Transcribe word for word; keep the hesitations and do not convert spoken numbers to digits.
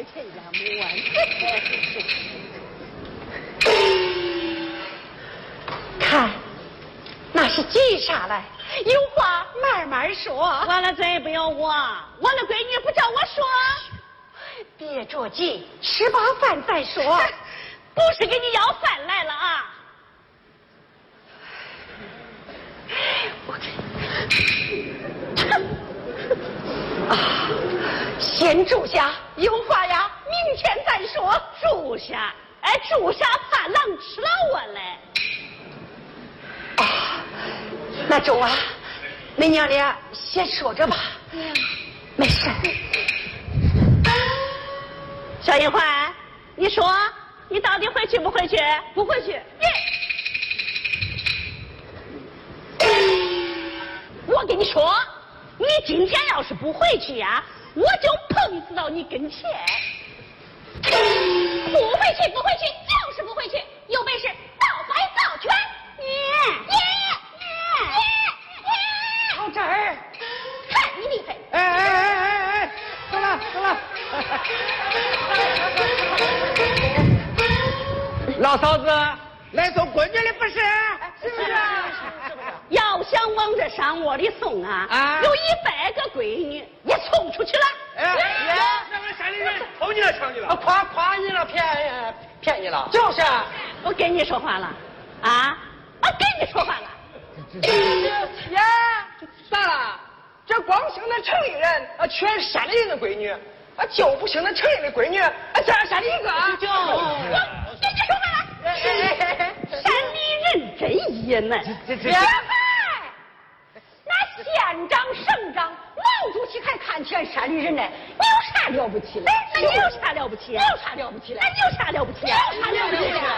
陈家母啊！ 看，那是急啥来？有话慢慢说。 完了嘴不要我，我的闺女不叫我说。 别着急，吃饱饭再说。 不是给你要饭来了啊！ 啊，先住下，有话呀，明天再说。 住下，哎，住下饭狼吃了我嘞。 啊，那中啊，恁娘俩先说着吧。嗯，没事。 小银环，你说你到底回去不回去？ 不回去。 我跟你说，你今天要是不回去呀，我就碰死到你跟前。 不回去，不回去，就是不回去。有本事倒拐倒拳！你你你你！ 到这儿， 看你厉害！ 哎哎哎哎哎，走了走了。老嫂子来送闺女的不是？是不是？ 是不是？要想往这山窝里送啊， 啊有一百个闺女也送出去了。 哎呀，那个山里人偷你了抢你了，夸夸你了，骗骗你了。就是， 我跟你说话了啊！我跟你说话了。 呀，咋了？这光姓那城里人，啊，全是山里人的闺女，啊，就不姓那城里的闺女，啊，咱山里一个。就， 我跟你说话了。 山里人真爷们。 别嗨！那县长、省长、毛主席还看全山里人呢，你有啥了不起的？ 那你有啥了不起？ 你有啥了不起的？ 那你有啥了不起？ 你有啥了不起的？